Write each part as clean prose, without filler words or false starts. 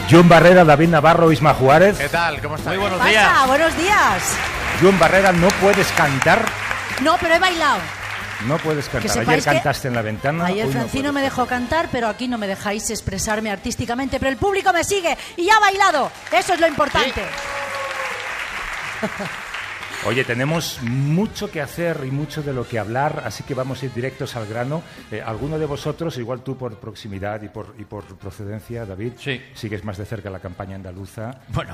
Joan Barrera, David Navarro, Isma Juárez. ¿Qué tal? ¿Cómo estás? Muy buenos días. Buenos días. Joan Barrera, no puedes cantar. No, pero he bailado. No puedes cantar. Que Ayer cantaste en la ventana. Ayer Francino me dejó cantar, pero aquí no me dejáis expresarme artísticamente. Pero el público me sigue y ha bailado. Eso es lo importante. Sí. Oye, tenemos mucho que hacer y mucho de lo que hablar, así que vamos a ir directos al grano. Alguno de vosotros, igual tú por proximidad y por procedencia, David, sí, sigues más de cerca la campaña andaluza. Bueno,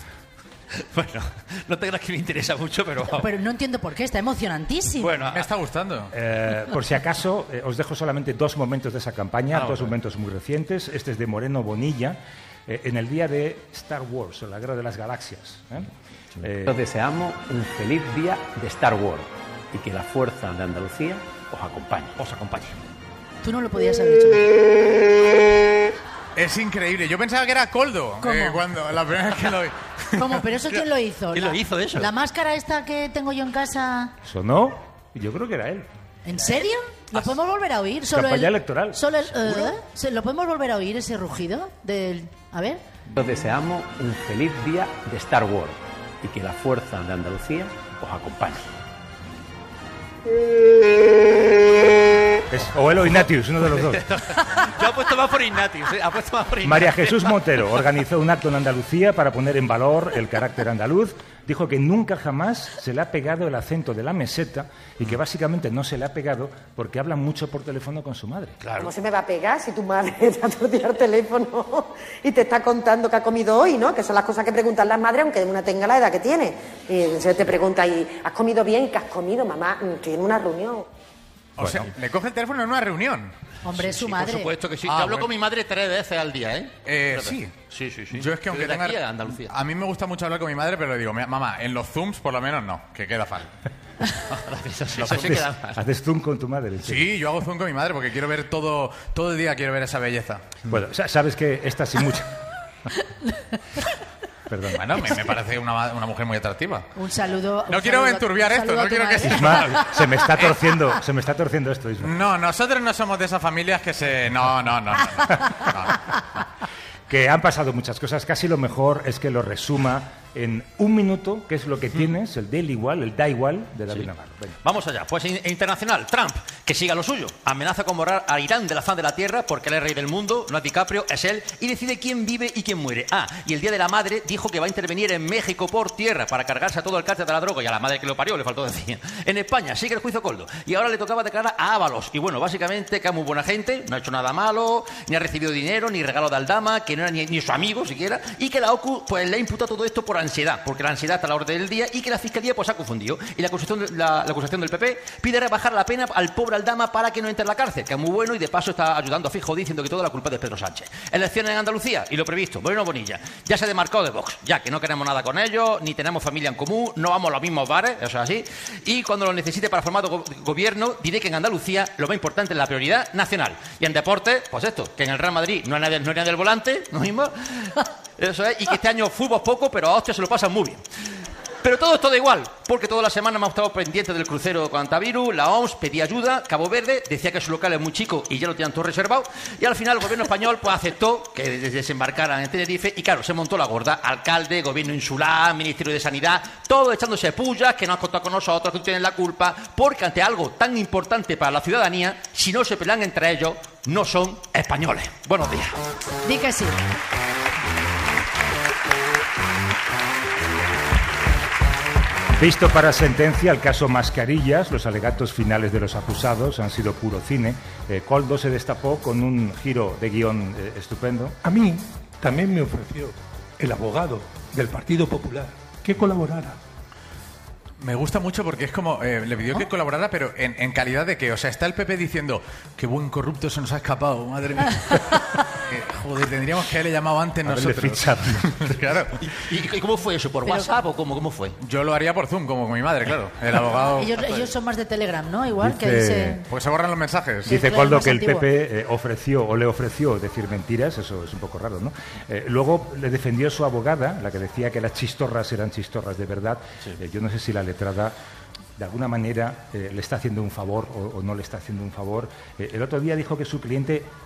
no te creas que me interesa mucho, pero... Pero no entiendo por qué, está emocionantísimo. Bueno, me está gustando. Por si acaso, os dejo solamente 2 momentos de esa campaña, dos momentos muy recientes. Este es de Moreno Bonilla, en el día de Star Wars, o la Guerra de las Galaxias. Os deseamos un feliz día de Star Wars y que la fuerza de Andalucía os acompañe. Os acompañe. Tú no lo podías haber hecho. Es increíble. Yo pensaba que era Koldo cuando la primera vez que lo vi. ¿Cómo? ¿Pero eso quién lo hizo? ¿Quién lo hizo eso? ¿La máscara esta que tengo yo en casa? ¿Sonó? Yo creo que era él. ¿En serio? ¿Lo podemos volver a oír? Campaña electoral. Solo el, ¿lo podemos volver a oír, ese rugido? A ver. Os deseamos un feliz día de Star Wars y que la fuerza de Andalucía os acompañe. O él o Ignatius, uno de los dos. Yo apuesto más por Ignatius. María Jesús Montero organizó un acto en Andalucía para poner en valor el carácter andaluz. Dijo que nunca jamás se le ha pegado el acento de la meseta y que básicamente no se le ha pegado porque habla mucho por teléfono con su madre. Claro. ¿Cómo se me va a pegar si tu madre está todo el día al teléfono y te está contando qué ha comido hoy, ¿no? Que son las cosas que preguntan las madres, aunque una tenga la edad que tiene. Y se te pregunta, ¿y has comido bien? ¿Qué has comido, mamá? Estoy en una reunión. O sea, le coge el teléfono en una reunión. Hombre, es su madre. Por supuesto que sí. Yo hablo con mi madre 3 veces al día, ¿eh? Sí. Sí. Yo es que aunque tenga... Andalucía. A mí me gusta mucho hablar con mi madre, pero le digo, mamá, en los Zooms por lo menos no, que queda mal. ¿Haces zoom con tu madre? Sí, yo hago zoom con mi madre porque quiero ver todo el día, quiero ver esa belleza. Bueno, sabes que esta sin mucho... Perdón. Bueno, me parece una mujer muy atractiva. Un saludo. No quiero enturbiar esto, no quiero que... Isma, se me está torciendo esto, Isma. No, nosotros no somos de esas familias que se... No. Que han pasado muchas cosas. Casi lo mejor es que lo resuma en 1 minuto, que es lo que tienes, el del igual, el da igual de David Navarro. Venga. Vamos allá. Pues internacional, Trump, que siga lo suyo. Amenaza con borrar a Irán de la faz de la tierra porque él es rey del mundo, no es DiCaprio, es él, y decide quién vive y quién muere. Y el Día de la Madre dijo que va a intervenir en México por tierra para cargarse a todo el cártel de la droga y a la madre que lo parió, le faltó decir. En España sigue el juicio Koldo y ahora le tocaba declarar a Ábalos. Y bueno, básicamente que es muy buena gente, no ha hecho nada malo, ni ha recibido dinero, ni regalo de Aldama, que no era ni su amigo siquiera, y que la OCU pues le ha imputado todo esto por ansiedad, porque la ansiedad está a la orden del día y que la Fiscalía pues ha confundido. Y la acusación del PP pide rebajar la pena al pobre Aldama para que no entre en la cárcel, que es muy bueno y de paso está ayudando a Feijóo diciendo que toda la culpa es de Pedro Sánchez. Elecciones en Andalucía y lo previsto, Moreno Bonilla ya se demarcó de Vox, ya que no queremos nada con ellos, ni tenemos familia en común, no vamos a los mismos bares, eso es así, y cuando lo necesite para formar gobierno diré que en Andalucía lo más importante es la prioridad nacional. Y en deporte, pues esto, que en el Real Madrid no hay nadie del volante, ¿no mismo? Eso es, y que este año fútbol poco, pero a hostia se lo pasan muy bien. Pero todo esto da igual, porque toda la semana hemos estado pendientes del crucero con antivirus, la OMS pedía ayuda, Cabo Verde decía que su local es muy chico y ya lo tenían todo reservado, y al final el gobierno español pues aceptó que desembarcaran en Tenerife, y claro, se montó la gorda, alcalde, gobierno insular, ministerio de Sanidad, todo echándose pullas, que no han contado con nosotros, que tienen la culpa, porque ante algo tan importante para la ciudadanía, si no se pelean entre ellos, no son españoles. Buenos días. Di que sí. Visto para sentencia el caso Mascarillas, los alegatos finales de los acusados han sido puro cine. Koldo se destapó con un giro de guión estupendo. A mí también me ofreció el abogado del Partido Popular que colaborara. Me gusta mucho porque es como... le pidió que colaborara, pero en calidad de que... O sea, está el PP diciendo qué buen corrupto se nos ha escapado, madre mía. Joder, tendríamos que haberle llamado antes nosotros. Claro. ¿Y cómo fue eso? ¿Por WhatsApp o cómo fue? Yo lo haría por Zoom, como con mi madre, claro. El abogado... Ellos son más de Telegram, ¿no? Igual dice, que dice... Pues se borran los mensajes. Dice Koldo que el PP le ofreció decir mentiras, eso es un poco raro, ¿no? Luego le defendió su abogada, la que decía que las chistorras eran chistorras de verdad. Sí. Yo no sé si la letrada de alguna manera le está haciendo un favor o no le está haciendo un favor. El otro día dijo que su cliente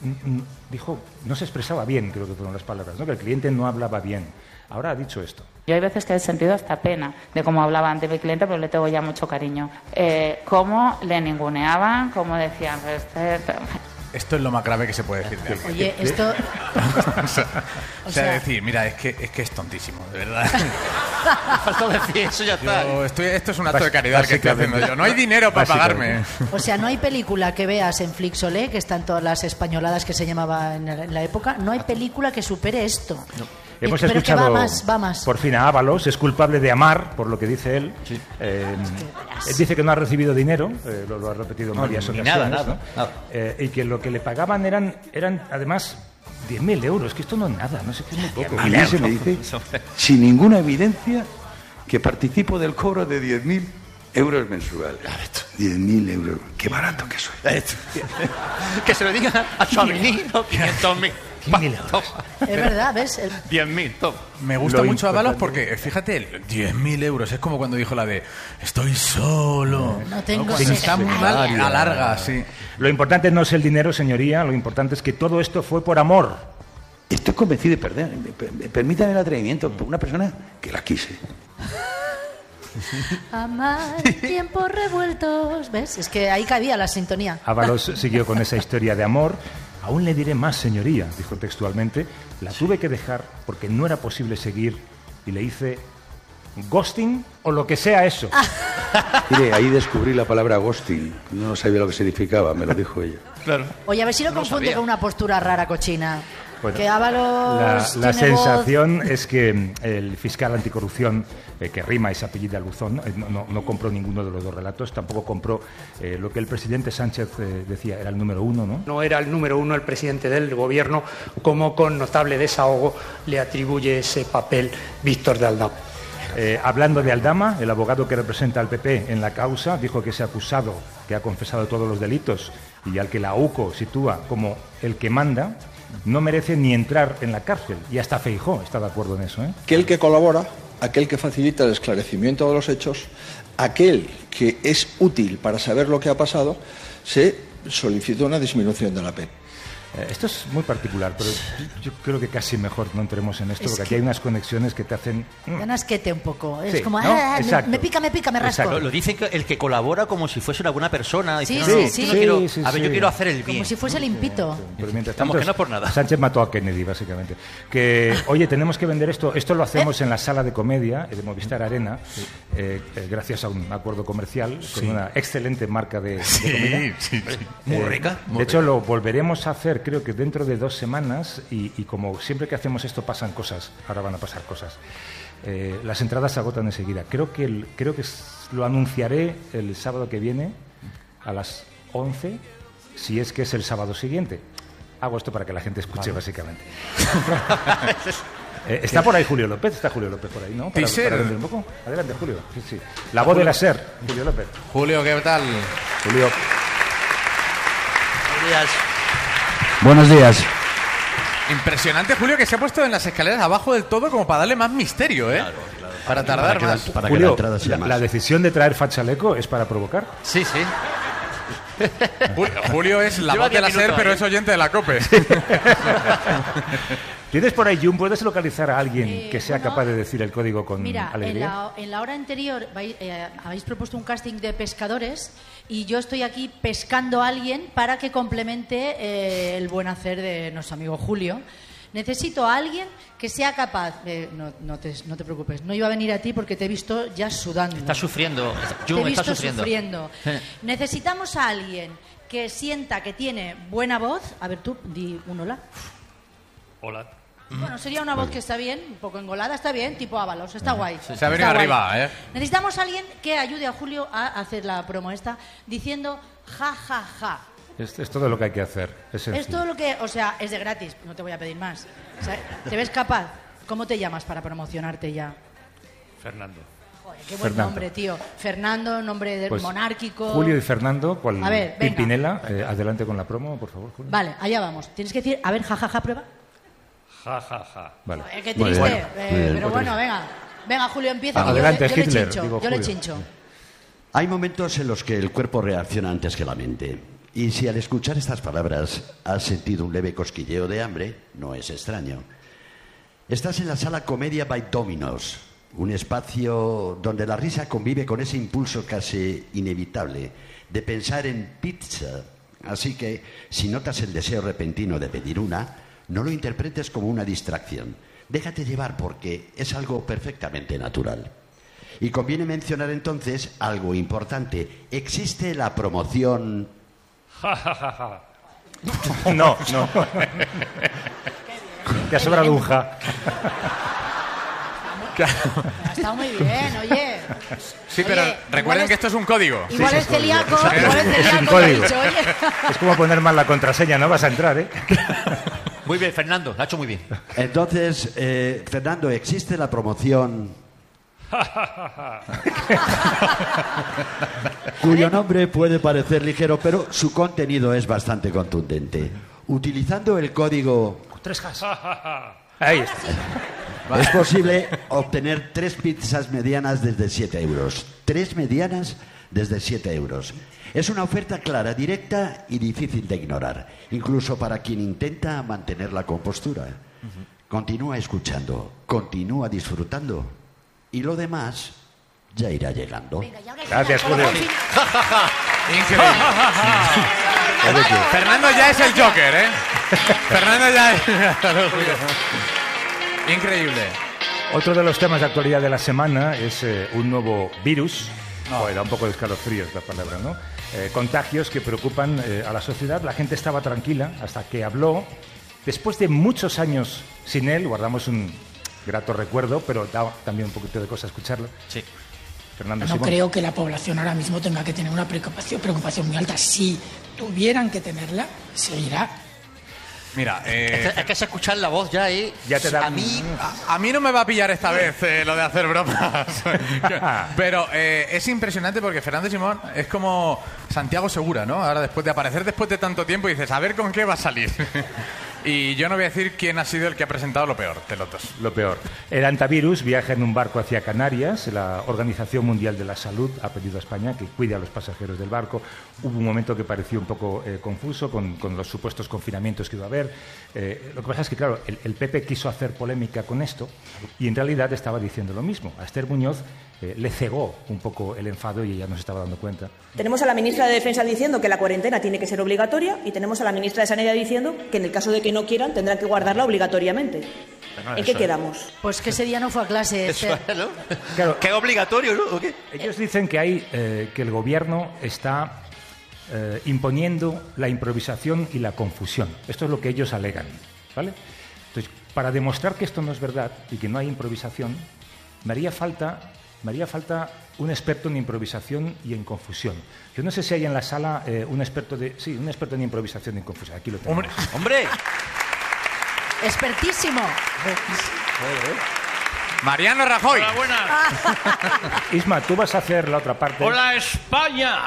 dijo, no se expresaba bien, creo que fueron las palabras, ¿no? Que el cliente no hablaba bien. Ahora ha dicho esto. Yo hay veces que he sentido hasta pena de cómo hablaba ante mi cliente, pero le tengo ya mucho cariño. Cómo le ninguneaban, cómo decían... Esto es lo más grave que se puede decir de alguien. Oye, esto... o sea, decir, mira, es que es tontísimo, de verdad. Falta decir eso, ya está. Esto es un acto de caridad que estoy haciendo yo. No hay dinero para pagarme. O sea, no hay película que veas en Flixolé, que están todas las españoladas que se llamaba en la época, no hay película que supere esto. No. Hemos pero escuchado va más. por fin a Ábalos, es culpable de amar, por lo que dice él. Sí. Él dice que no ha recibido dinero, lo ha repetido en varias ocasiones. Nada. Y que lo que le pagaban eran además 10.000 euros, que esto no es nada, no sé qué es muy poco. A mí se me dice, sin ninguna evidencia, que participo del cobro de 10.000 euros mensuales. 10.000 euros, qué barato que soy. Que se lo digan a Chavini, 500.000. Es verdad, ¿ves? 10.000, top. Me gusta mucho Ábalos porque, fíjate, 10.000 euros. Es como cuando dijo la de estoy solo. No tengo cuando está muy mal, alarga, sí. Lo importante no es el dinero, señoría. Lo importante es que todo esto fue por amor. Estoy convencido de perder. Permítame el atrevimiento por una persona que la quise. Amar tiempos revueltos. ¿Ves? Es que ahí cabía la sintonía. Ábalos siguió con esa historia de amor. Aún le diré más, señoría, dijo textualmente. La tuve que dejar porque no era posible seguir y le hice ghosting o lo que sea eso. Mire, ahí descubrí la palabra ghosting. No sabía lo que significaba, me lo dijo ella. Claro. Oye, a ver si lo confunde con una postura rara, cochina. Bueno, que Ábalos la tiene sensación es que el fiscal anticorrupción, que rima y se apellida Luzón, no compró ninguno de los dos relatos, tampoco compró lo que el presidente Sánchez decía, era el número uno, ¿no? No era el número uno el presidente del gobierno, como con notable desahogo le atribuye ese papel Víctor de Aldama. Hablando de Aldama, el abogado que representa al PP en la causa, dijo que ese acusado, que ha confesado todos los delitos y al que la UCO sitúa como el que manda, no merece ni entrar en la cárcel. Y hasta Feijóo está de acuerdo en eso, ¿eh? Aquel que colabora, aquel que facilita el esclarecimiento de los hechos, aquel que es útil para saber lo que ha pasado, se solicita una disminución de la pena. Esto es muy particular, pero yo creo que casi mejor no entremos en esto, porque aquí hay unas conexiones que te hacen... Ganas quete un poco. Es Sí, como, ¿no? me pica, me rasco. Lo dice el que colabora como si fuese una buena persona. Sí, Dice, sí. yo quiero hacer el bien. Como si fuese limpito. Pero mientras Estamos tanto, que no por nada. Sánchez mató a Kennedy, básicamente. Que, oye, tenemos que vender esto. Esto lo hacemos en la sala de comedia de Movistar Arena, gracias a un acuerdo comercial con una excelente marca de comida. Muy rica. De hecho, lo volveremos a hacer, creo que dentro de 2 semanas, y como siempre que hacemos esto pasan cosas, ahora van a pasar cosas. Las entradas se agotan enseguida. Creo que lo anunciaré el sábado que viene a las 11, si es que es el sábado siguiente. Hago esto para que la gente escuche, básicamente. Está por ahí Julio López, está Julio López por ahí, ¿no? Para vender un poco. Adelante, Julio. Sí. La voz de la SER, Julio López. Julio, ¿qué tal? Julio. Buenos días. Buenos días. Impresionante, Julio, que se ha puesto en las escaleras abajo del todo como para darle más misterio, ¿eh? Claro. Para tardar más. Para Julio, que la entrada sea más. ¿La decisión de traer Fachaleco es para provocar? Sí. Julio es la voz de la SER, pero es oyente de la COPE. ¿Tienes por ahí, Jun? ¿Puedes localizar a alguien que sea capaz de decir el código con alegría? En la hora anterior habéis propuesto un casting de pescadores y yo estoy aquí pescando a alguien para que complemente el buen hacer de nuestro amigo Julio. Necesito a alguien que sea capaz... no te preocupes, no iba a venir a ti porque te he visto ya sudando. Está sufriendo. Te he visto sufriendo. Necesitamos a alguien que sienta que tiene buena voz. A ver, tú, di un hola. Hola. Bueno, sería una voz que está bien, un poco engolada, está bien, tipo Ábalos, está guay. Se ha venido arriba, ¿eh? Necesitamos a alguien que ayude a Julio a hacer la promo esta diciendo ja, ja, ja. Es todo lo que hay que hacer. Es todo lo que... O sea, es de gratis, no te voy a pedir más. O sea, ¿te ves capaz? ¿Cómo te llamas para promocionarte ya? Fernando. Joder, qué buen nombre, tío. Fernando, nombre pues, monárquico. Julio y Fernando, cual a ver, Pimpinela. Adelante con la promo, por favor, Julio. Vale, allá vamos. Tienes que decir, a ver, ja, ja, ja, prueba. Ja, ja, ja. Vale. Qué triste. Pero bueno, venga. Venga, Julio, empieza. Adelante, yo Hitler. Yo le chincho. Hay momentos en los que el cuerpo reacciona antes que la mente. Y si al escuchar estas palabras has sentido un leve cosquilleo de hambre, no es extraño. Estás en la sala Comedia by Dominos, un espacio donde la risa convive con ese impulso casi inevitable de pensar en pizza. Así que, si notas el deseo repentino de pedir una, no lo interpretes como una distracción. Déjate llevar porque es algo perfectamente natural. Y conviene mencionar entonces algo importante. Existe la promoción... No. Te ha sobrado un ja. Ha estado muy bien, oye. Sí, pero recuerden que esto es un código. Igual es celíaco, Es un código. Es como poner mal la contraseña, no vas a entrar, ¿eh? Muy bien, Fernando, lo ha hecho muy bien. Entonces, Fernando, existe la promoción... cuyo nombre puede parecer ligero, pero su contenido es bastante contundente. Utilizando el código... 3 jas. Ahí está. Es posible obtener 3 pizzas medianas desde 7 euros. 3 medianas desde 7 euros. Es una oferta clara, directa y difícil de ignorar, incluso para quien intenta mantener la compostura. Continúa escuchando, continúa disfrutando y lo demás ya irá llegando. Gracias, Julio. Increíble. Fernando ya es el Joker, ¿eh? Fernando ya es... Increíble. Otro de los temas de actualidad de la semana es un nuevo virus. Da un poco de escalofríos la palabra, ¿no? Contagios que preocupan a la sociedad. La gente estaba tranquila hasta que habló. Después de muchos años sin él, guardamos un grato recuerdo, pero da también un poquito de cosa escucharlo. Sí. Fernando No Simón. creo que la población ahora mismo tenga que tener una preocupación muy alta. Si tuvieran que tenerla, se irá. Mira, es que se escuchar la voz ya, ¿eh? Ya te da... A mí no me va a pillar esta vez lo de hacer bromas. Pero es impresionante porque Fernando Simón es como Santiago Segura, ¿no? Ahora, después de aparecer después de tanto tiempo, dices, a ver con qué va a salir. Y yo no voy a decir quién ha sido el que ha presentado lo peor, pelotos. Lo peor. El antivirus viaja en un barco hacia Canarias. La Organización Mundial de la Salud ha pedido a España que cuide a los pasajeros del barco. Hubo un momento que pareció un poco confuso con los supuestos confinamientos que iba a haber. Lo que pasa es que, claro, el PP quiso hacer polémica con esto y en realidad estaba diciendo lo mismo. A Esther Muñoz le cegó un poco el enfado y ella no se estaba dando cuenta. Tenemos a la ministra de Defensa diciendo que la cuarentena tiene que ser obligatoria y tenemos a la ministra de Sanidad diciendo que en el caso de que no quieran tendrán que guardarla obligatoriamente. ¿En qué quedamos? Pues que ese día no fue a clase. Eso, ¿no? Claro, ¿Qué obligatorio, no? ¿O qué? Ellos dicen que hay que el gobierno está imponiendo la improvisación y la confusión. Esto es lo que ellos alegan, ¿vale? Entonces, para demostrar que esto no es verdad y que no hay improvisación, me haría falta un experto en improvisación y en confusión. Yo no sé si hay en la sala un experto en improvisación y en confusión. Aquí lo tengo. ¡Hombre! Expertísimo. Mariano Rajoy. Hola, buenas. Isma, tú vas a hacer la otra parte. Hola, España.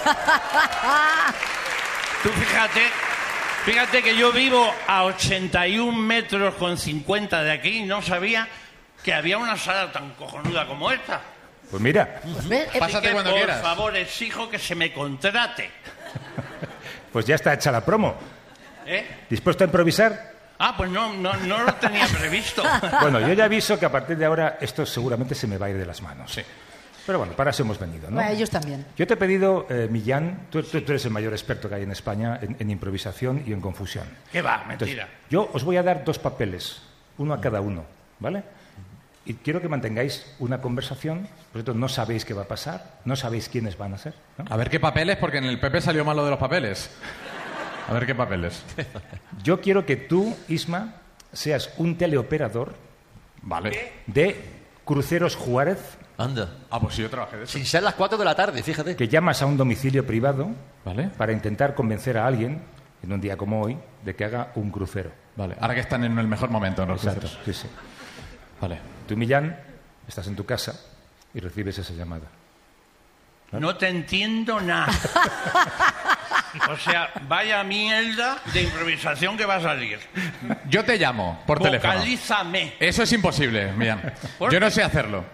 Tú fíjate que yo vivo a 81 metros con 50 de aquí y no sabía que había una sala tan cojonuda como esta. Pues mira. Pásate cuando quieras. Por favor, exijo que se me contrate. Pues ya está hecha la promo. ¿Dispuesto a improvisar? Ah, pues no lo tenía previsto. Bueno, yo ya aviso que a partir de ahora esto seguramente se me va a ir de las manos. Sí. Pero bueno, para eso hemos venido, ¿no? Bueno, ellos también. Yo te he pedido, Millán, tú eres el mayor experto que hay en España en improvisación y en confusión. ¿Qué va? Mentira. Entonces, yo os voy a dar 2 papeles, uno a cada uno, ¿vale? Y quiero que mantengáis una conversación, por cierto, no sabéis qué va a pasar, no sabéis quiénes van a ser, ¿no? A ver qué papeles, porque en el PP salió malo de los papeles. A ver qué papeles. Yo quiero que tú, Isma, seas un teleoperador, vale, de Cruceros Juárez. Anda. Ah, pues sí, yo trabajé de eso. Sin ser las 4 de la tarde, fíjate. Que llamas a un domicilio privado, ¿vale?, para intentar convencer a alguien, en un día como hoy, de que haga un crucero. Vale, ahora que están en el mejor momento, ¿no? Exacto, sí, sí. Vale. Tú, Millán, estás en tu casa y recibes esa llamada. No te entiendo nada. O sea, vaya mierda de improvisación que va a salir. Yo te llamo por teléfono. Vocalízame. Eso es imposible, Millán. Yo no sé hacerlo.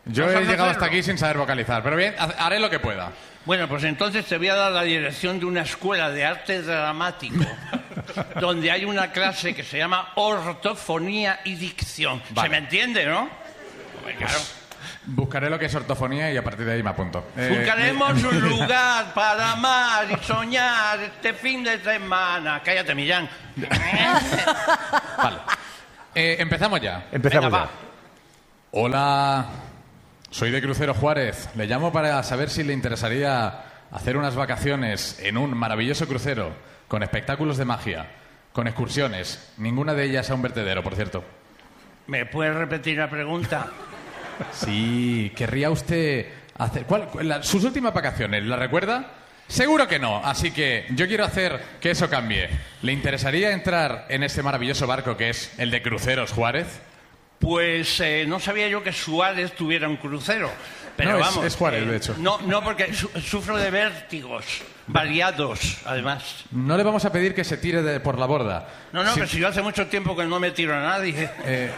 Yo he llegado hasta aquí sin saber vocalizar, pero bien, haré lo que pueda. Bueno, pues entonces te voy a dar la dirección de una escuela de arte dramático donde hay una clase que se llama ortofonía y dicción. Vale. ¿Se me entiende, no? Pues, claro. Buscaré lo que es ortofonía y a partir de ahí me apunto. Buscaremos un lugar para amar y soñar este fin de semana. Cállate, Millán. Vale. Empezamos ya. Empezamos Venga, ya. Hola, soy de Crucero Juárez. Le llamo para saber si le interesaría hacer unas vacaciones en un maravilloso crucero con espectáculos de magia, con excursiones, ninguna de ellas a un vertedero, por cierto. ¿Me puedes repetir la pregunta? Sí, ¿querría usted hacer sus últimas vacaciones? ¿La recuerda? Seguro que no, así que yo quiero hacer que eso cambie. ¿Le interesaría entrar en este maravilloso barco que es el de Cruceros Juárez? Pues no sabía yo que Suárez tuviera un crucero. Pero No, vamos, es Juárez, de hecho. No, porque sufro de vértigos variados, además. No le vamos a pedir que se tire por la borda. No, Sí. pero si yo hace mucho tiempo que no me tiro a nadie.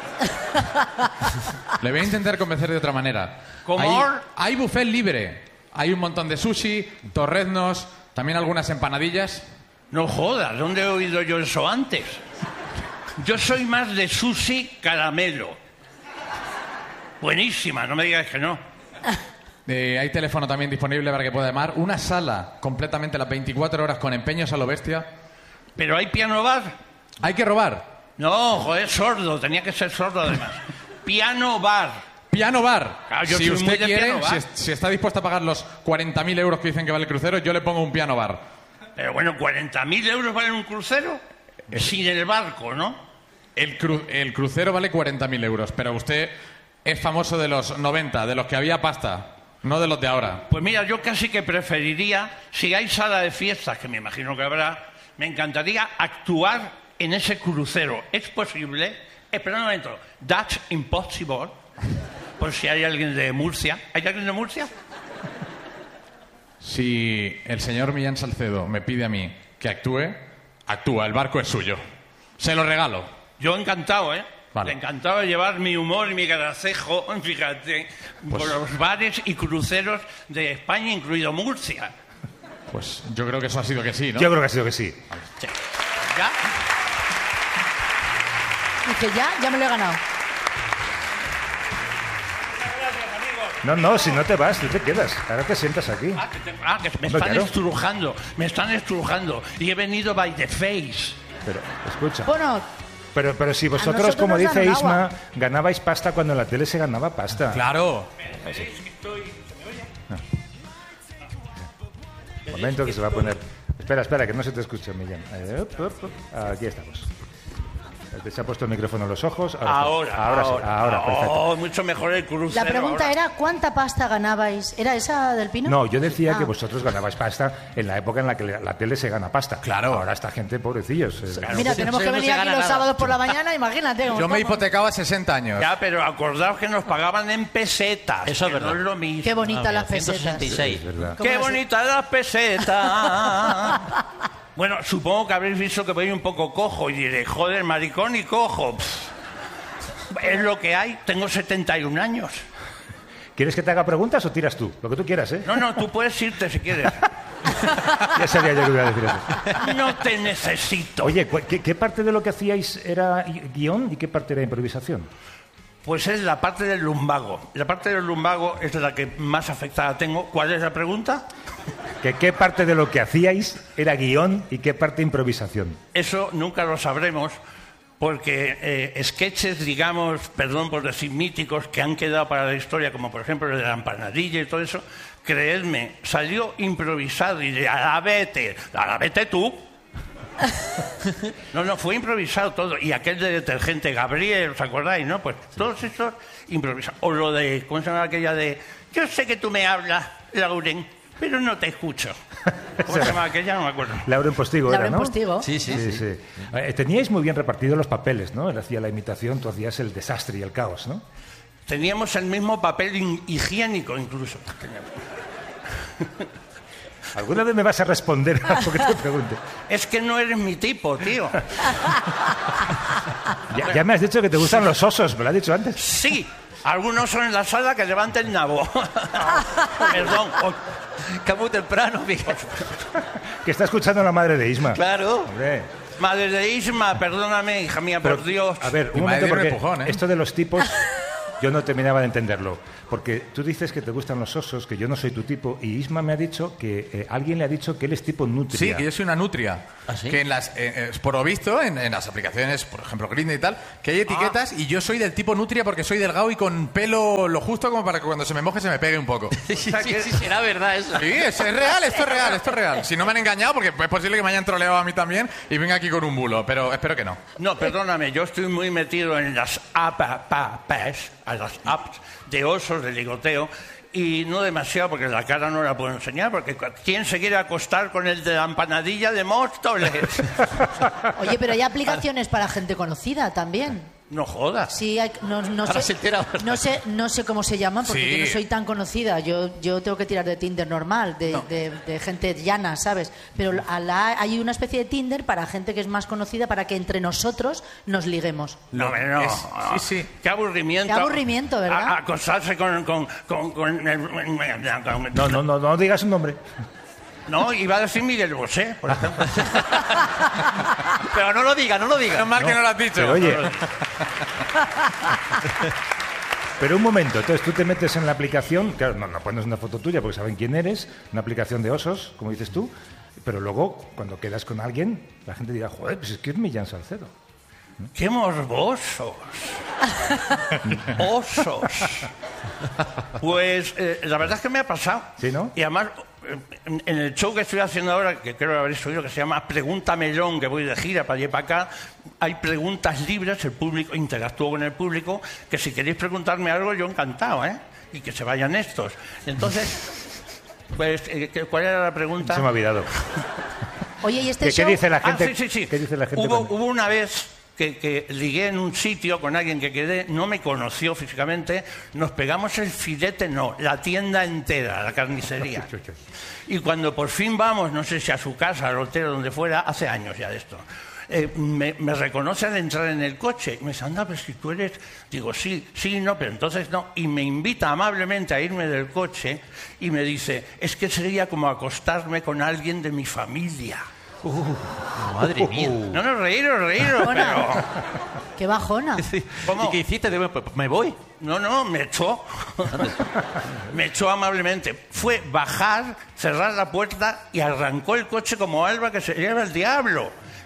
Le voy a intentar convencer de otra manera. ¿Cómo? Hay buffet libre. Hay un montón de sushi, torreznos, también algunas empanadillas. No jodas, ¿dónde he oído yo eso antes? Yo soy más de sushi caramelo. Buenísima, no me digas que no. Hay teléfono también disponible para que pueda llamar. Una sala completamente las 24 horas con empeños a lo bestia. ¿Pero hay piano bar? Hay que robar. No, joder, sordo, tenía que ser sordo además. Piano bar. Piano bar. Claro, yo Si soy muy usted de quiere, piano bar. si está dispuesto a pagar los 40.000 euros que dicen que vale el crucero, yo le pongo un piano bar. Pero bueno, 40.000 euros vale un crucero sin el barco, ¿no? El crucero vale 40.000 euros, pero usted es famoso de los 90, de los que había pasta, no de los de ahora. Pues mira, yo casi que preferiría, si hay sala de fiestas, que me imagino que habrá, me encantaría actuar en ese crucero. ¿Es posible? Espera un momento. That's impossible. Por si hay alguien de Murcia. ¿Hay alguien de Murcia? Si el señor Millán Salcedo me pide a mí que actúe, actúa, el barco es suyo. Se lo regalo. Yo encantado, ¿eh? Vale. Encantado de llevar mi humor y mi gracejo, fíjate, Pues- por los bares y cruceros de España, incluido Murcia. Pues yo creo que eso ha sido que sí, ¿no? Yo creo que ha sido que sí. ¿Ya? Dice, ya me lo he ganado. No, si no te vas, tú te quedas. Ahora te sientas aquí. Que me Hombre, están claro. estrujando, me están estrujando. Y he venido by the face. Pero, escucha. Bueno, Pero si vosotros, nosotros como nos dice dan Isma, agua. ganabais pasta cuando en la tele se ganaba pasta. Claro. Un momento que se va a poner... Espera, que no se te escucha, Millán. Aquí estamos. Se ha puesto el micrófono en los ojos. Ahora, perfecto. Oh, mucho mejor el crucero. la pregunta ahora. era, ¿cuánta pasta ganabais? ¿Era esa del Pino? No, yo decía Ah. que vosotros ganabais pasta en la época en la que la tele se gana pasta. Claro. Ahora esta gente, pobrecillos. Mira, tenemos que no venir se aquí gana los nada. sábados por la mañana, imagínate. cómo Yo me estamos. hipotecaba 60 años. Ya, pero acordaos que nos pagaban en pesetas. Eso es que verdad. No es lo mismo. Qué bonitas las pesetas. 166. Es verdad. ¿Cómo ¡Qué las- bonitas las pesetas! Bueno, supongo que habréis visto que voy un poco cojo y diré, joder, maricón y cojo. Pff, es lo que hay, tengo 71 años. ¿Quieres que te haga preguntas o tiras tú? Lo que tú quieras, ¿eh? No, tú puedes irte si quieres. Ya sabía yo que iba a decir eso. No te necesito. Oye, ¿qué parte de lo que hacíais era guión y qué parte era improvisación? Pues es la parte del lumbago. La parte del lumbago es la que más afectada tengo. ¿Cuál es la pregunta? ¿Qué parte de lo que hacíais era guión y qué parte improvisación? Eso nunca lo sabremos porque sketches, digamos, perdón por decir míticos, que han quedado para la historia, como por ejemplo el de la empanadilla y todo eso, creedme, salió improvisado y de a la vete tú. No, fue improvisado todo. Y aquel de detergente Gabriel, ¿os acordáis, no? Pues todos esos improvisados. O lo de, ¿cómo se llama aquella de? Yo sé que tú me hablas, Lauren, pero no te escucho. ¿Cómo se llama aquella? No me acuerdo. Lauren Postigo era, Lauren ¿no? Postigo. Sí. Teníais muy bien repartidos los papeles, ¿no? Él hacía la imitación, tú hacías el desastre y el caos, ¿no? Teníamos el mismo papel higiénico incluso. ¿Alguna vez me vas a responder a lo que te pregunte? Es que no eres mi tipo, tío. Ya me has dicho que te gustan los osos, me lo has dicho antes. Sí, algunos son en la sala que levanten el nabo. Perdón. Que muy temprano, Miguel. Que está escuchando la madre de Isma. Claro. Hombre. Madre de Isma, perdóname, hija mía, por Dios. A ver, Mi un madre momento, dio un porque empujón, ¿eh? esto de los tipos, yo no terminaba de entenderlo. Porque tú dices que te gustan los osos, que yo no soy tu tipo, y Isma me ha dicho que alguien le ha dicho que él es tipo nutria. Sí, que yo soy una nutria. ¿Ah, sí? Que en las, por lo visto, en las aplicaciones, por ejemplo, Grindr y tal, que hay etiquetas y yo soy del tipo nutria porque soy delgado y con pelo lo justo como para que cuando se me moje se me pegue un poco. Sí, será verdad eso. Sí, es real, esto es real. Si no me han engañado, porque es posible que me hayan troleado a mí también y venga aquí con un bulo, pero espero que no. No, perdóname, yo estoy muy metido en las apps de osos, de ligoteo, y no demasiado porque la cara no la puedo enseñar, porque ¿quién se quiere acostar con el de la empanadilla de Móstoles? Oye, pero hay aplicaciones para gente conocida también. No jodas. Sí, no sé cómo se llaman porque Sí. yo no soy tan conocida. Yo tengo que tirar de Tinder normal, de gente llana, ¿sabes? Pero hay una especie de Tinder para gente que es más conocida para que entre nosotros nos liguemos. No. Sí. Qué aburrimiento. Qué aburrimiento, ¿verdad? Acostarse con el... No digas un nombre. No, iba a decir Miguel Bosé, por ejemplo. Pero no lo diga. Es mal que no lo has dicho. Pero oye... Pero un momento, entonces tú te metes en la aplicación, claro, no pones una foto tuya porque saben quién eres, una aplicación de osos, como dices tú, pero luego, cuando quedas con alguien, la gente dirá, joder, pues es que es Millán Salcedo. ¡Qué morbosos! ¡Osos! Pues la verdad es que me ha pasado. ¿Sí, no? Y además, en el show que estoy haciendo ahora, que creo que habréis oído, que se llama Pregunta Melón, que voy de gira para allá y para acá, hay preguntas libres, el público, interactúo con el público, que si queréis preguntarme algo, yo encantado, ¿eh? Y que se vayan estos. Entonces, pues, ¿cuál era la pregunta? Se me ha olvidado. Oye, ¿y este ¿Qué show? dice la gente? Sí. ¿Qué dice la gente? Hubo una vez que ligué en un sitio con alguien que quedé, no me conoció físicamente, nos pegamos el filete, la tienda entera, la carnicería. Y cuando por fin vamos, no sé si a su casa, al hotel, donde fuera, hace años ya de esto, me reconoce al entrar en el coche. Y me dice, anda, pero si tú eres... Digo, sí, no, pero entonces no. Y me invita amablemente a irme del coche y me dice, es que sería como acostarme con alguien de mi familia. Madre mía. No, reíros, pero... ¡Qué bajona! ¿Cómo? ¿Y qué hiciste? Digo, pues me voy. No, me echó. Me echó amablemente. Fue bajar, cerrar la puerta y arrancó el coche como Alba que se lleva el diablo.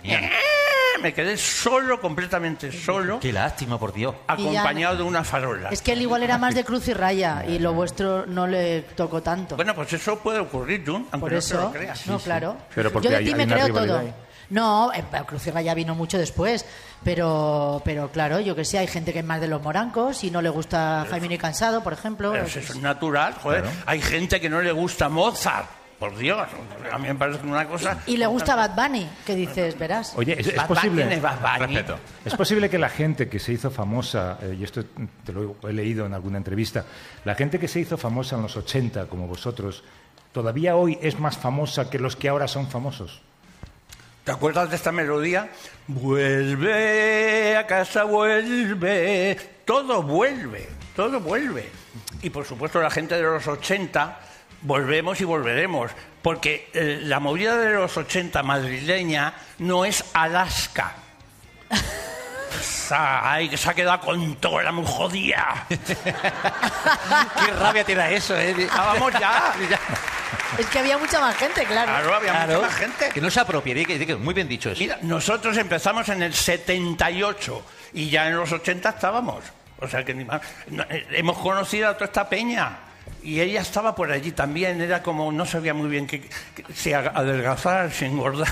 Me quedé solo, completamente solo. Qué lástima, por Dios. Acompañado de una farola. Es que él igual era más de cruz y raya y lo vuestro no le tocó tanto. Bueno, pues eso puede ocurrir, Jun, aunque Por no eso, te lo creas. no, claro. Pero porque yo de hay ti me una creo rivalidad todo. ahí. No, Cruz y Raya vino mucho después, pero claro, yo que sé, hay gente que es más de los morancos y no le gusta Jaime ni Cansado, por ejemplo. Pero eso es natural, joder. Claro. Hay gente que no le gusta Mozart. Por Dios, a mí me parece una cosa... Y le gusta Bad Bunny, que dices, verás. Oye, ¿es Bad posible? Bunny es Bad Bunny. Respeto. ¿Es posible que la gente que se hizo famosa, y esto te lo he leído en alguna entrevista, la gente que se hizo famosa en los 80, como vosotros, todavía hoy es más famosa que los que ahora son famosos? ¿Te acuerdas de esta melodía? Vuelve a casa, vuelve. Todo vuelve. Y por supuesto la gente de los 80... volvemos y volveremos, porque la movida de los 80 madrileña no es Alaska. Ay, que se ha quedado con toda la muy jodida. Qué rabia te da eso, ¿eh? Vamos ya. Es que había mucha más gente, claro. Claro, había mucha más gente. Que no se apropie, di que muy bien dicho eso. Mira, nosotros empezamos en el 78 y ya en los 80 estábamos. O sea que ni más. Hemos conocido a toda esta peña. Y ella estaba por allí también, era como, no sabía muy bien que si adelgazar, si engordar.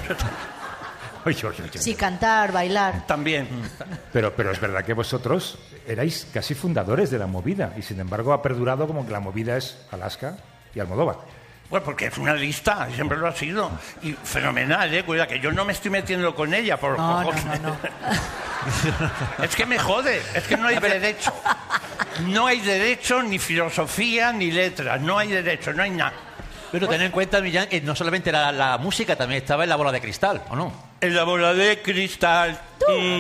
Sí, cantar, bailar. También. Pero es verdad que vosotros erais casi fundadores de la movida y sin embargo ha perdurado como que la movida es Alaska y Almodóvar. Pues porque es una lista, siempre lo ha sido. Y fenomenal, cuidado, que yo no me estoy metiendo con ella por cojones. No. Es que me jode, es que no hay derecho. No hay derecho, ni filosofía, ni letras. No hay derecho, no hay nada. Pero ten en cuenta, Millán, que no solamente era la música, también estaba en la bola de cristal, ¿o no? En la bola de cristal.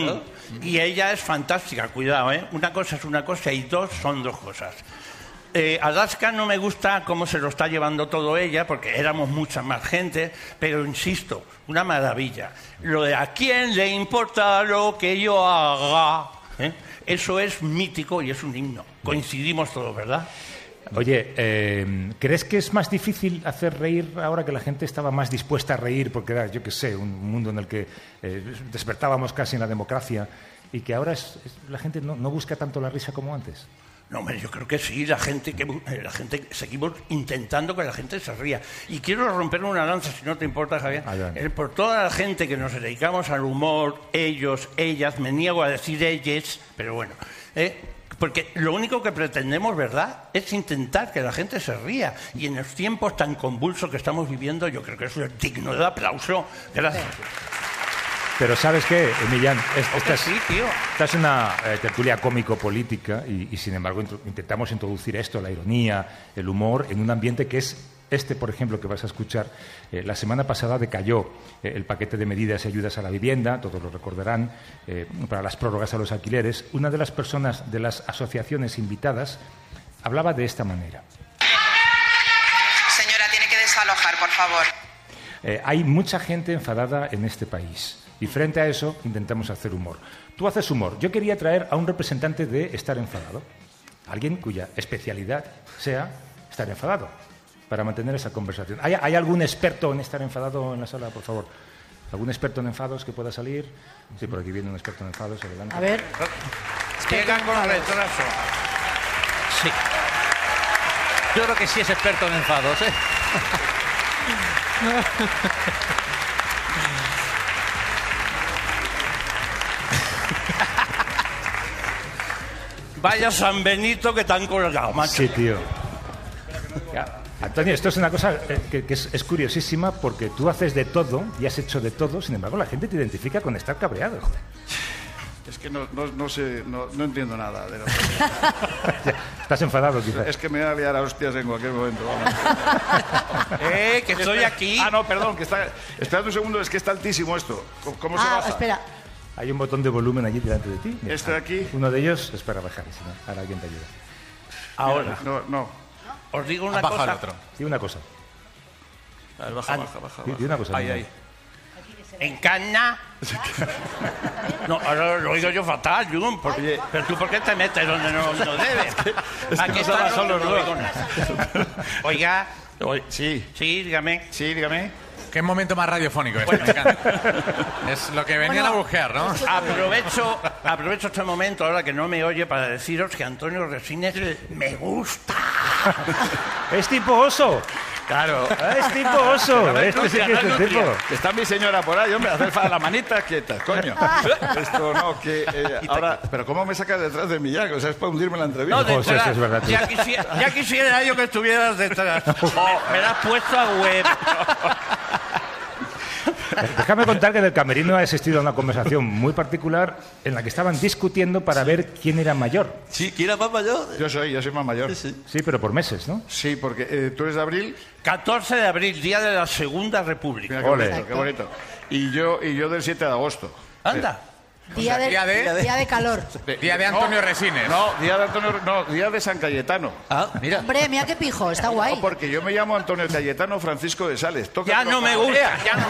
Y ella es fantástica, cuidado, ¿eh? Una cosa es una cosa y dos son dos cosas. Alaska no me gusta cómo se lo está llevando todo ella, porque éramos mucha más gente, pero insisto, una maravilla. Lo de a quién le importa lo que yo haga, ¿eh? Eso es mítico y es un himno. Coincidimos todos, ¿verdad? Oye, ¿crees que es más difícil hacer reír ahora que la gente estaba más dispuesta a reír? Porque era, yo qué sé, un mundo en el que despertábamos casi en la democracia y que ahora la gente no busca tanto la risa como antes. No, hombre, yo creo que sí, la gente seguimos intentando que la gente se ría. Y quiero romper una lanza, si no te importa, Javier, por toda la gente que nos dedicamos al humor, ellos, ellas, me niego a decir ellas, pero bueno, porque lo único que pretendemos, ¿verdad?, es intentar que la gente se ría. Y en los tiempos tan convulsos que estamos viviendo, yo creo que eso es digno de aplauso. Gracias. Pero ¿sabes qué, Millán? Esta es una tertulia cómico-política y, sin embargo, intentamos introducir esto, la ironía, el humor, en un ambiente que es por ejemplo, que vas a escuchar. La semana pasada decayó el paquete de medidas y ayudas a la vivienda, todos lo recordarán, para las prórrogas a los alquileres. Una de las personas de las asociaciones invitadas hablaba de esta manera. Señora, tiene que desalojar, por favor. Hay mucha gente enfadada en este país. Y frente a eso intentamos hacer humor. Tú haces humor. Yo quería traer a un representante de estar enfadado. Alguien cuya especialidad sea estar enfadado, para mantener esa conversación. ¿Hay algún experto en estar enfadado en la sala, por favor? ¿Algún experto en enfados que pueda salir? Sí, por aquí viene un experto en enfados. Adelante. A ver. Llega con retraso. Sí. Yo creo que sí es experto en enfados, ¿eh? Vaya San Benito que te han colgado, macho. Sí, tío. Antonio, esto es una cosa que es curiosísima, porque tú haces de todo y has hecho de todo, sin embargo la gente te identifica con estar cabreado. Es que no sé, no entiendo nada de lo que... Estás enfadado, quizás. Es que me voy a liar a hostias en cualquier momento. Vamos. Que estoy aquí. No, perdón, que está... Espérate un segundo, es que está altísimo esto. ¿Cómo se baja? Espera. Hay un botón de volumen allí delante de ti. Este de aquí. Uno de ellos es para bajar, si no, ahora alguien te ayuda. Ahora. No. Os digo una cosa. Otro. Sí, una cosa. A ver, baja. Y una cosa. Ahí. En Cana. No, ahora lo oigo yo fatal, Jun. Pero tú, ¿por qué te metes donde no debes? Aquí está solo, no oigo nada. Oiga. Sí, dígame. Sí, dígame. Qué momento más radiofónico este, me encanta. Es lo que venían a buscar, ¿no? Aprovecho este momento, ahora que no me oye, para deciros que Antonio Resines me gusta. Es tipo oso. Claro. Es tipo oso. Este sí que es el tipo. Está mi señora por ahí, hombre, hacer las manitas quietas, coño. Esto no, que ahora... Pero ¿cómo me sacas detrás de Millán? O sea, es para hundirme en la entrevista. No, detrás. Es verdad, ya quisiera yo que estuvieras detrás. Me la has puesto a web. Déjame contar que en el camerino ha existido una conversación muy particular en la que estaban discutiendo para ver quién era mayor. Sí, ¿quién era más mayor? Yo soy más mayor. Sí, pero por meses, ¿no? Sí, porque tú eres de abril. 14 de abril, día de la Segunda República. Mira, qué bonito. Y yo del 7 de agosto. Anda. Día de calor. Día de Antonio Resines. Día de San Cayetano. Ah, mira. Hombre, mira qué pijo, está guay. No, porque yo me llamo Antonio Cayetano Francisco de Sales. Ya no me gusta.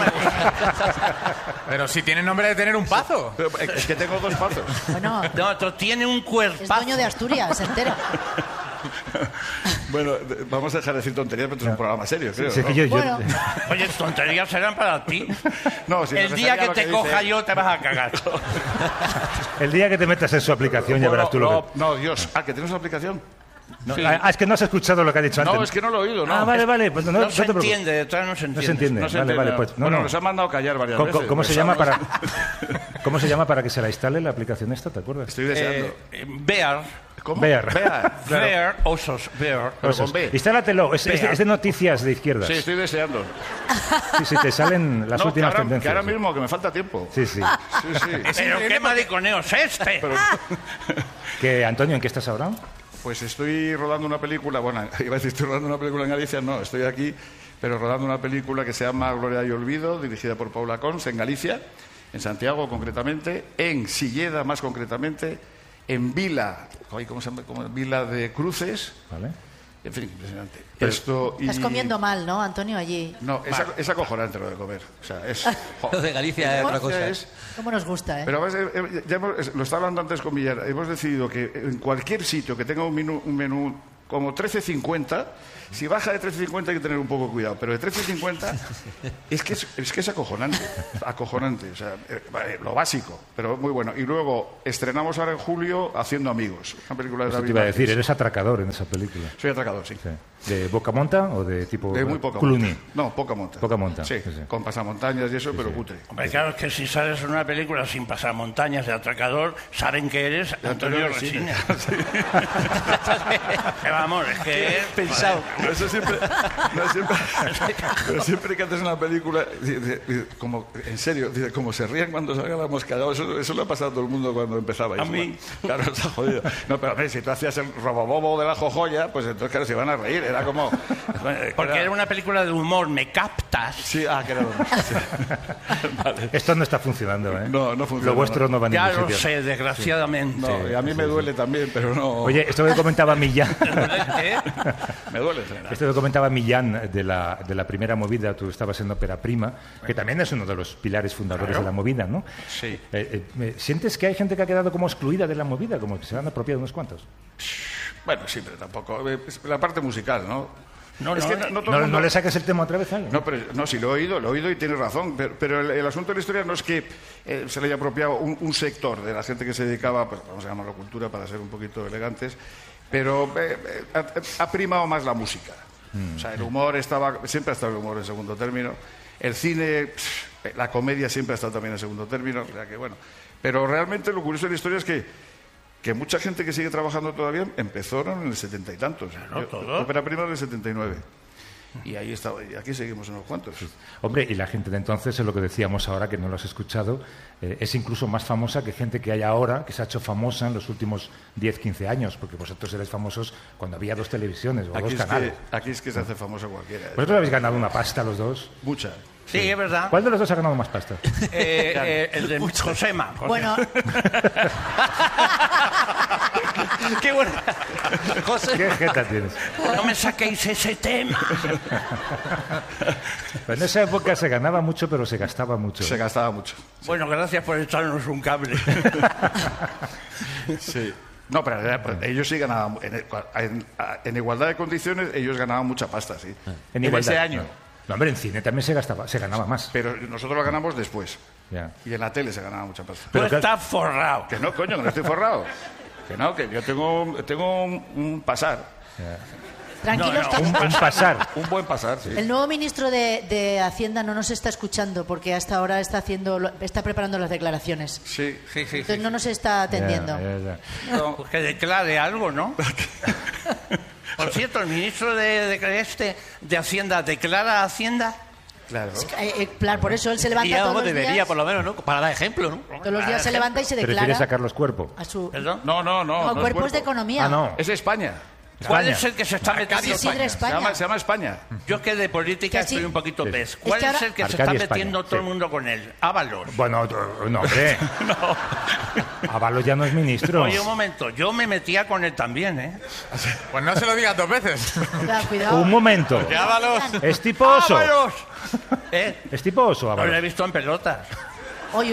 Pero si tiene nombre de tener un pazo. Es que tengo 2 pazos. Bueno, no, tiene un cuerpazo. Es dueño de Asturias, entero. Bueno, vamos a dejar de decir tonterías, pero es un programa serio, creo. Sí, ¿no? Bueno. Oye, tonterías serán para ti. No, si el día que te coja yo te vas a cagar. El día que te metas en su aplicación ya verás tú lo que... No, Dios. ¿Que tienes una aplicación? No, sí. Es que no has escuchado lo que ha dicho antes. No, es que no lo he oído, ¿no? Vale. Pues no se entiende, no se entiende. No se entiende. Vale, pues, bueno, nos han mandado callar varias veces. ¿Cómo se llama para que se la instale la aplicación esta, te acuerdas? Estoy deseando. Bear. ¿Cómo? Bear, osos. Instálatelo, es de noticias de izquierdas. Sí, estoy deseando. Sí, te salen las últimas tendencias. Que ahora mismo, que me falta tiempo. Sí. Pero qué mariconeo es este. Que, Antonio, ¿en qué estás ahora? Pues estoy rodando una película, bueno, iba a decir estoy rodando una película en Galicia, no, estoy aquí, pero rodando una película que se llama Gloria y Olvido, dirigida por Paula Cons, en Galicia, en Santiago concretamente, en Silleda más concretamente, en Vila, ¿cómo se llama? Como Vila de Cruces. Vale. En fin, impresionante. Estás comiendo mal, ¿no, Antonio, allí? No, es acojonante lo de comer. O sea, es... Lo de Galicia es otra cosa. ¿Cómo nos gusta, Pero lo estaba hablando antes con Villar. Hemos decidido que en cualquier sitio que tenga un menú como 13.50, si baja de 13.50 hay que tener un poco de cuidado, pero de 13.50 es que es acojonante, o sea, lo básico, pero muy bueno. Y luego estrenamos ahora en julio Haciendo Amigos, una película de David. Te iba a decir, eres atracador en esa película. Soy atracador, sí. ¿De poca monta o de tipo de muy poca Clooney? monta. No, poca monta. Poca monta. Sí, con pasamontañas y eso, pero cutre. Hombre, claro, es que si sales en una película sin pasamontañas de atracador, saben que eres Antonio Resina. Vamos, es que... Pensado. Pero siempre que haces una película, como, en serio, como se ríen cuando salga la mosca, eso le ha pasado a todo el mundo cuando empezaba. A mí. Claro, está jodido. No, pero a ver, si tú hacías el robobobo de la jojoya, pues entonces, claro, se van a reír. Era como... Porque era una película de humor, ¿me captas? Sí, que era de humor. Sí. Vale. Esto no está funcionando, ¿eh? No funciona. Lo vuestro no va a ningún sitio. Ya lo sitio. sé, desgraciadamente. No, y a mí me duele también, pero no... Oye, esto que comentaba Millán... Me duele. Esto que comentaba Millán de la primera movida, tú estabas en Ópera Prima, que también es uno de los pilares fundadores de la movida, ¿no? Sí. ¿Sientes que hay gente que ha quedado como excluida de la movida, como que se han apropiado unos cuantos? Bueno, sí, pero tampoco. La parte musical, ¿no? No le saques el tema otra vez a alguien. No, sí, lo he oído y tienes razón. Pero el asunto de la historia no es que se le haya apropiado un sector de la gente que se dedicaba, pues vamos a llamarlo cultura para ser un poquito elegantes, pero ha primado más la música. O sea, el humor siempre ha estado el humor en segundo término. El cine, la comedia siempre ha estado también en segundo término. O sea que bueno. Pero realmente lo curioso de la historia es que mucha gente que sigue trabajando todavía empezaron en el 70 y tantos. Ópera Prima en el 79. Y ahí estaba, y aquí seguimos unos cuantos. Hombre, y la gente de entonces, es lo que decíamos ahora, que no lo has escuchado, es incluso más famosa que gente que hay ahora, que se ha hecho famosa en los últimos 10, 15 años, porque vosotros eres famosos cuando había 2 televisiones o 2 canales. Aquí es que se hace famoso cualquiera. ¿Vosotros habéis ganado una pasta los dos? Mucha. Sí, es verdad. ¿Cuál de los dos ha ganado más pasta? El de Josema. Bueno. Qué bueno. José. ¿Qué jeta tienes? No me saquéis ese tema. En esa época se ganaba mucho, pero se gastaba mucho. Se gastaba mucho. Bueno, gracias por echarnos un cable. Sí. No, pero ellos sí ganaban. En igualdad de condiciones, ellos ganaban mucha pasta, sí. En igualdad. Ese año. No, hombre, en cine también se ganaba más. Pero nosotros lo ganamos después. Ya. Y en la tele se ganaba mucha pasta. Pero estás forrado. Que no, coño, que no estoy forrado. Que no, que yo tengo un pasar. Ya. Tranquilos, un pasar. Un buen pasar, sí. El nuevo ministro de Hacienda no nos está escuchando porque hasta ahora está preparando las declaraciones. Sí. Entonces no nos está atendiendo. Ya. No, pues que declare algo, ¿no? Por cierto, el ministro de Hacienda declara Hacienda. Claro. Claro, por eso él se levanta todos los debería, días. por lo menos, ¿no? Para dar ejemplo, ¿no? Todos los días se levanta y se declara. ¿Prefieres sacar los cuerpos? A su... ¿Perdón? No. Cuerpos de economía. Ah, no. Es España. ¿Cuál es el que se está metiendo? Isidre España. Se llama España. Yo que de política Que sí. estoy un poquito Sí. pez. ¿Cuál Es que es el que se Arcadia está España, metiendo todo el sí. mundo con él? Ábalos. Bueno, no, hombre. Ábalos ya no es ministro. Oye, un momento, yo me metía con él también, ¿eh? Pues no se lo digas 2 veces. Cuidado. Un momento. Ábalos. ¿Es tipo oso? ¡Ábalos! ¿Es tipo oso, No Ábalos? lo he visto en pelotas. Oye.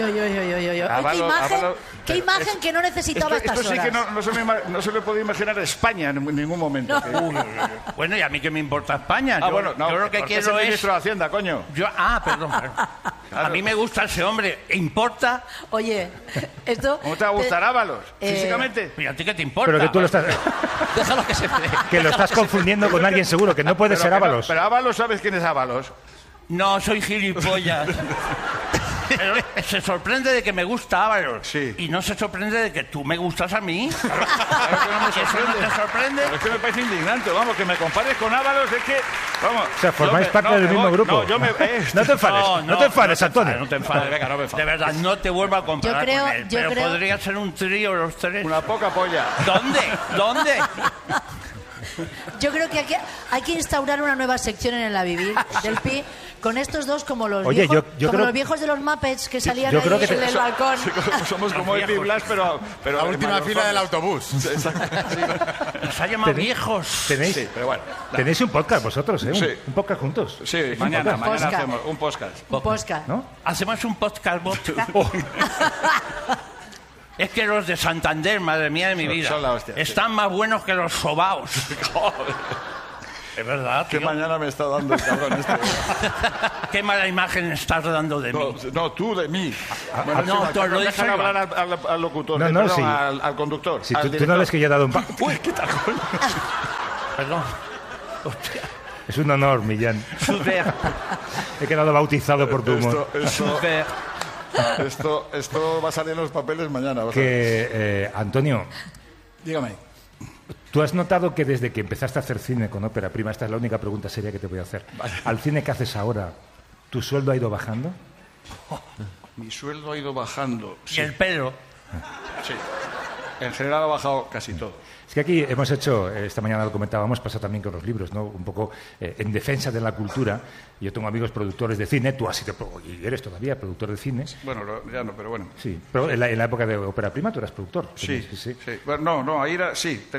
¿Qué imagen que no necesitaba Esto estas sí horas? que no se le podía imaginar a España en ningún momento. Bueno, ¿y a mí qué me importa España? Yo lo que quiero es es... ministro de Hacienda, coño. Perdón. A mí me gusta ese hombre. ¿Importa? Oye, esto... ¿Cómo te va a gustar Ábalos? Físicamente. ¿Y a ti qué te importa? Pero que tú lo estás... Déjalo que se... que lo estás confundiendo con alguien seguro, que no puede ser Ábalos. Pero Ábalos, ¿sabes quién es Ábalos? No, soy gilipollas. Pero se sorprende de que me gusta Ábalos. Sí. Y no se sorprende de que tú me gustas a mí. Claro que no me sorprende. ¿Eso no te sorprende? Pero es que me parece indignante, vamos, que me compares con Ábalos, es que... Vamos, O sea, formáis parte del mismo grupo. No, no te enfades, no te enfades, Antonio. No te enfades, venga, no me enfades. De verdad, no te vuelvo a comparar con él. Pero podría ser un trío los tres. Una poca polla. ¿Dónde? Yo creo que aquí hay que instaurar una nueva sección en el A Vivir del Pi con estos dos como los Oye, viejos, yo como creo- los viejos de los Muppets que salían yo ahí creo que en el balcón. Somos como Epi Blas, pero La última fila del autobús. Nos ha llamado Tenéis- viejos. Tenéis, Sí, pero bueno. tenéis un podcast vosotros, ¿eh? Sí. Un podcast juntos. Sí, Un mañana Podcast. hacemos un podcast. Un podcast. ¿no? Hacemos un podcast. Es que los de Santander, madre mía de mi vida, Son la hostia, sí. están más buenos que los sobaos. Es verdad, ¿Qué tío. mañana me está dando el cabrón este? Qué mala imagen estás dando de mí. No, tú de mí. no, tú lo dices dejan yo. hablar al locutor, No, no, perdón, sí. al conductor. Si al tú no director. ves que yo he dado un... Uy, ¿qué tal, coño? Perdón. Hostia. Es un honor, Millán. Super. He quedado bautizado por tu humor. Super. Esto va a salir en los papeles mañana. vas a ver. Que, Antonio, Dígame. ¿tú has notado que desde que empezaste a hacer cine con ópera prima, esta es la única pregunta seria que te voy a hacer, al cine que haces ahora, ¿tu sueldo ha ido bajando? Mi sueldo ha ido bajando. Y el pelo. Sí. En general ha bajado casi todo. Es que aquí hemos hecho, esta mañana lo comentábamos, pasa también con los libros, ¿no? Un poco en defensa de la cultura. Yo tengo amigos productores de cine, tú has sido, y eres todavía productor de cine. Bueno, ya no, pero bueno. Sí, pero en la época de ópera prima tú eras productor. Sí, Sí. sí. Bueno, no, ahí era, sí.